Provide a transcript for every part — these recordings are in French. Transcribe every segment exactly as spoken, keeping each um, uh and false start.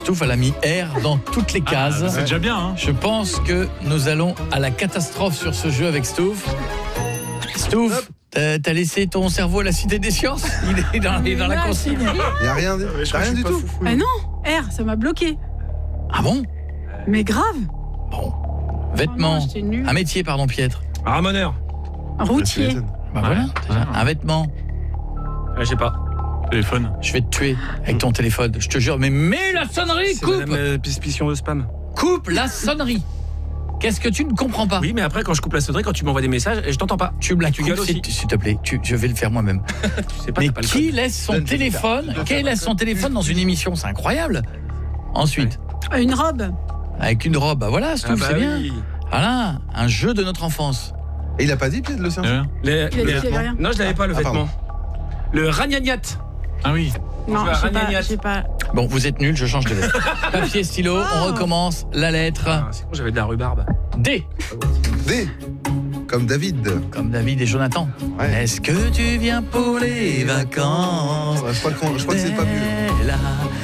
Stouff, elle a mis R dans toutes les cases. Ah, c'est déjà bien, hein. Je pense que nous allons à la catastrophe sur ce jeu avec Stouff. Stouff, t'as, t'as laissé ton cerveau à la Cité des Sciences? Il est dans, il est dans la consigne. Il n'y a rien, Je t'as rien du tout. Ah non, R, ça m'a bloqué. Ah bon? Mais grave. Bon. Vêtements. Oh non, j'étais nulle. Un métier, pardon, Pietre. Ramoneur. Routier. Bah voilà, déjà. Un vêtement. Ah, j'ai pas. Téléphone. Je vais te tuer avec ton téléphone. Je te jure, mais mets la sonnerie, C'est coupe madame, euh, suspicion de spam. Coupe la sonnerie. Qu'est-ce que tu ne comprends pas? Oui, mais après, quand je coupe la sonnerie, quand tu m'envoies des messages, je t'entends pas. Tu me la Tu coupes, gueules aussi. s'il s'il te plaît. Tu, je vais le faire moi-même. Tu sais pas, Mais t'as pas le qui code. laisse son Donne tes téléphone Qui laisse son téléphone dans une émission? C'est incroyable. Ensuite, Une robe. avec une robe. Bah voilà, Ah Stouff, bah c'est bien. oui. Voilà, un jeu de notre enfance. Et il a pas dit, Pierre, le sien? Euh, Les- Il a dit les- qu'il y avait rien. Non, je l'avais pas, le Ah, pardon. vêtement. Le ragnagnagnat. Ah oui. Non, Je veux un j'ai pas, ragnagnas. j'ai pas. Bon, vous êtes nuls, je change de lettre. Papier, stylo, on Ah. recommence. La lettre Ah, c'est bon, j'avais de la rhubarbe. D. D. Comme David. Comme David et Jonathan. Ouais. Est-ce que tu viens pour les vacances? Ouais, je crois qu'on- je crois que c'est pas mieux. Bella,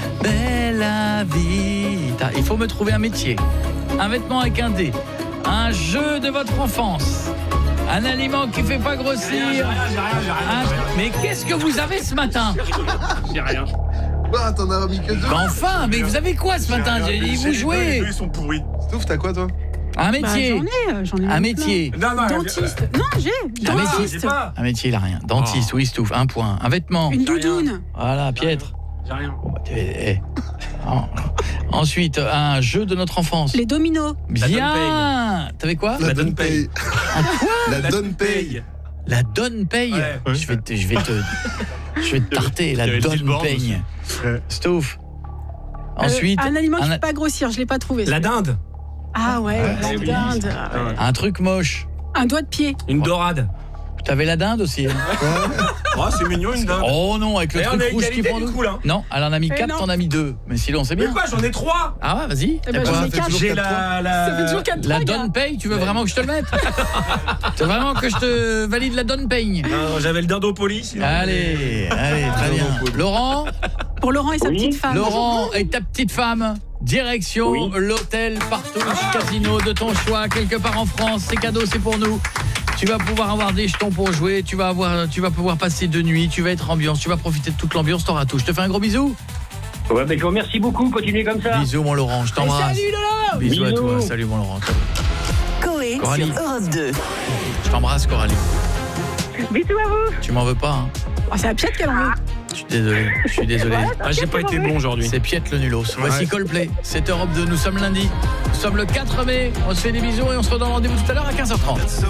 bella vita. Il faut me trouver un métier. Un vêtement avec un D. Un jeu de votre enfance. Un aliment qui fait pas grossir. Un- Mais qu'est-ce que vous avez ce matin? J'ai rien. Ah, t'en as mis que deux. Mais enfin, mais vous avez quoi ce matin? J'ai dit, vous jouez. Ils sont pourris. Stouff, t'as quoi, toi? Un Bah, métier. j'en ai, euh, j'en ai Un même métier. Non, non, plein. Dentiste. Non, j'ai. Un métier. Dentiste. pas. Un métier, il a rien. Dentiste, oui, Stouff, un point. Un vêtement. Une doudoune. Voilà, Pietre. J'ai rien. Bon, bah, eh, eh. En- Ensuite, un jeu de notre enfance. Les dominos. Bien. T'avais quoi? La La donne donne paye. Un quoi? La donne paye. La donne paye. Ouais. Ouais. Je vais te, je vais te, je vais te tarter. Il y La avait le donne billboard paye. Ouais. Stouff. Euh, Ensuite, un aliment qui un, ne fait pas grossir, je l'ai pas trouvé. La dinde. Ah ouais, Ouais, la c'est oui. dinde. Ah ouais. un truc moche. Un doigt de pied. Une dorade. T'avais la dinde aussi. hein? Oh, c'est mignon, une dinde. Oh non, avec le Et on truc a rouge qui égalité prend du nous. coup, là. Non, elle en a mis Eh quatre, non. t'en as mis deux. Mais sinon, c'est Mais bien. quoi, j'en ai trois. Ah ouais, vas-y. Eh ben, T'as j'en quoi? ai fait quatre. toujours J'ai quatre la, Ça fait la... toujours quatre La points, donne gars. paye, tu veux vraiment que je te le mette? Tu veux vraiment que je te valide la donne paye? Non, j'avais le dindopolis. sinon. Allez, allez, très bien. Laurent, Pour Laurent et sa petite femme. Laurent et ta petite femme, direction Oui. l'hôtel Partouche Casino de ton choix, quelque part en France. C'est cadeau, c'est pour nous. Tu vas pouvoir avoir des jetons pour jouer, tu vas avoir, tu vas pouvoir passer de nuit, tu vas être ambiance, tu vas profiter de toute l'ambiance, t'auras tout. Je te fais un gros bisou. Ouais, ben, je vous remercie beaucoup, continuez comme ça. Bisous mon Laurent, je t'embrasse. Salut Laurent. Bisous à Bisous. toi, salut mon Laurent. Coé Coralie. sur Europe deux. Je t'embrasse Coralie. Bisous à vous. Tu m'en veux pas hein? Oh, c'est la pièce qu'elle en veut. Je suis désolé, je suis désolé. Ah, j'ai pas été bon aujourd'hui. C'est Piette le nulos. Voici Ouais. Coldplay. C'est Europe deux, nous sommes lundi. Nous sommes le quatre mai. On se fait des bisous et on se redonne rendez-vous tout à l'heure à quinze heures trente.